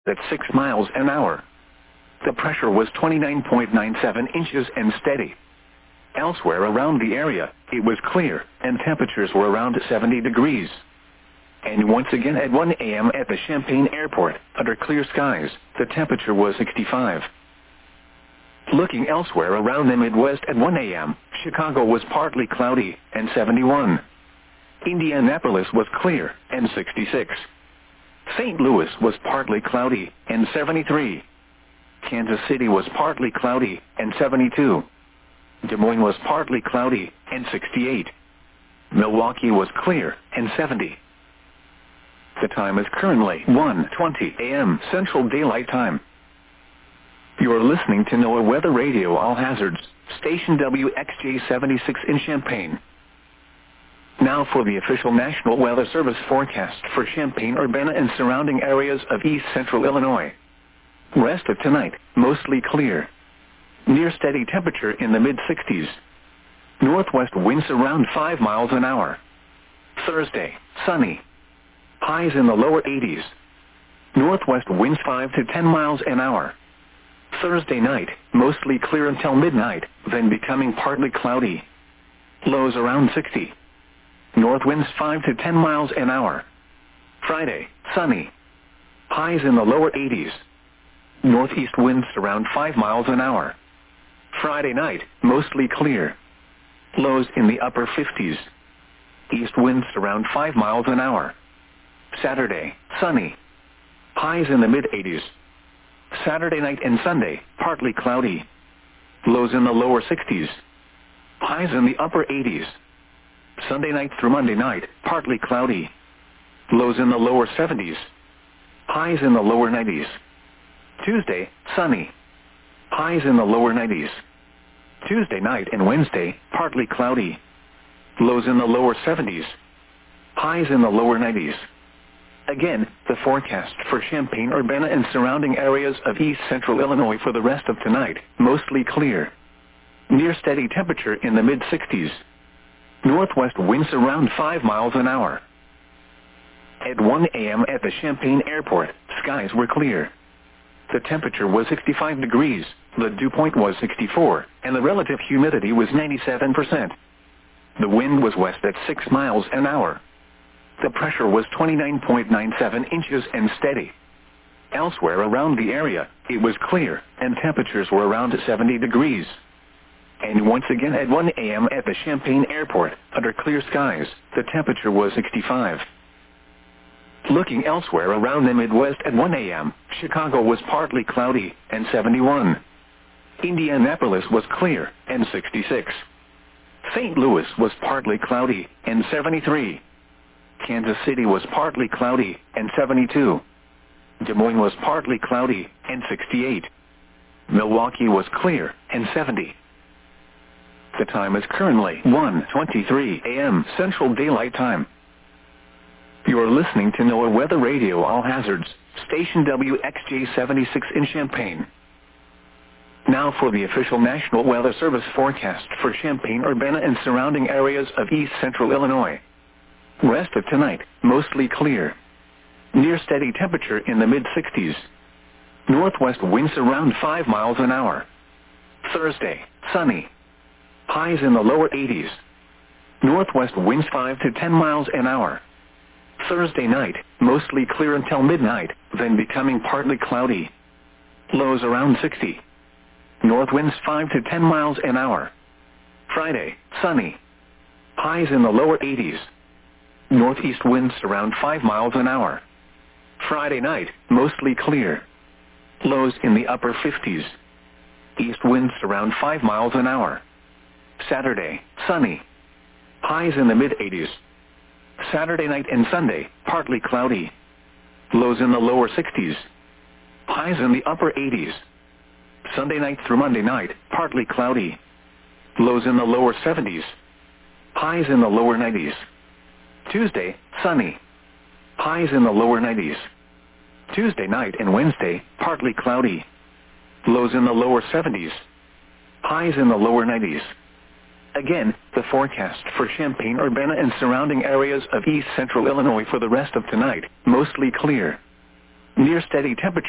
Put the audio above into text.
at 6 miles an hour. The pressure was 29.97 inches and steady. Elsewhere around the area, it was clear, and temperatures were around 70 degrees. And once again at 1 a.m. at the Champaign Airport, under clear skies, the temperature was 65. Looking elsewhere around the Midwest at 1 a.m., Chicago was partly cloudy, and 71. Indianapolis was clear, and 66. St. Louis was partly cloudy, and 73. Kansas City was partly cloudy, and 72. Des Moines was partly cloudy, and 68. Milwaukee was clear, and 70. The time is currently 1:20 a.m. Central Daylight Time. You are listening to NOAA Weather Radio All Hazards, station WXJ-76 in Champaign. Now for the official National Weather Service forecast for Champaign-Urbana and surrounding areas of east central Illinois. Rest of tonight, mostly clear. Near steady temperature in the mid-60s. Northwest winds around 5 miles an hour. Thursday, sunny. Highs in the lower 80s. Northwest winds 5 to 10 miles an hour. Thursday night, mostly clear until midnight, then becoming partly cloudy. Lows around 60. North winds 5 to 10 miles an hour. Friday, sunny. Highs in the lower 80s. Northeast winds around 5 miles an hour. Friday night, mostly clear. Lows in the upper 50s. East winds around 5 miles an hour. Saturday, sunny. Highs in the mid-80s. Saturday night and Sunday, partly cloudy. Lows in the lower 60s. Highs in the upper 80s. Sunday night through Monday night, partly cloudy. Lows in the lower 70s. Highs in the lower 90s. Tuesday, sunny. Highs in the lower 90s. Tuesday night and Wednesday, partly cloudy. Lows in the lower 70s. Highs in the lower 90s. Again, the forecast for Champaign-Urbana and surrounding areas of east central Illinois for the rest of tonight, mostly clear. Near steady temperature in the mid-60s. Northwest winds around 5 miles an hour. At 1 a.m. at the Champaign Airport, skies were clear. The temperature was 65 degrees, the dew point was 64, and the relative humidity was 97%. The wind was west at 6 miles an hour. The pressure was 29.97 inches and steady. Elsewhere around the area, it was clear, and temperatures were around 70 degrees. And once again at 1 a.m. at the Champaign Airport, under clear skies, the temperature was 65. Looking elsewhere around the Midwest at 1 a.m., Chicago was partly cloudy, and 71. Indianapolis was clear, and 66. St. Louis was partly cloudy, and 73. Kansas City was partly cloudy, and 72. Des Moines was partly cloudy, and 68. Milwaukee was clear, and 70. The time is currently 1:23 a.m. Central Daylight Time. You are listening to NOAA Weather Radio All Hazards, station WXJ-76 in Champaign. Now for the official National Weather Service forecast for Champaign-Urbana and surrounding areas of east central Illinois. Rest of tonight, mostly clear. Near steady temperature in the mid-60s. Northwest winds around 5 miles an hour. Thursday, sunny. Highs in the lower 80s. Northwest winds 5 to 10 miles an hour. Thursday night, mostly clear until midnight, then becoming partly cloudy. Lows around 60. North winds 5 to 10 miles an hour. Friday, sunny. Highs in the lower 80s. Northeast winds around 5 miles an hour. Friday night, mostly clear. Lows in the upper 50s. East winds around 5 miles an hour. Saturday, sunny. Highs in the mid-80s. Saturday night and Sunday, partly cloudy. Lows in the lower 60s. Highs in the upper 80s. Sunday night through Monday night, partly cloudy. Lows in the lower 70s. Highs in the lower 90s. Tuesday, sunny. Highs in the lower 90s. Tuesday night and Wednesday, partly cloudy. Lows in the lower 70s. Highs in the lower 90s. Again, the forecast for Champaign-Urbana and surrounding areas of east central Illinois for the rest of tonight, mostly clear. Near steady temperature.